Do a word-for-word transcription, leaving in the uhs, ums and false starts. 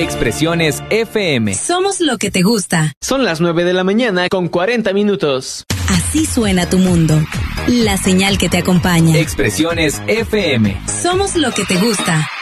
Expresiones F M. Somos lo que te gusta. Son las nueve de la mañana con cuarenta minutos. Así suena tu mundo. La señal que te acompaña. Expresiones F M. Somos lo que te gusta.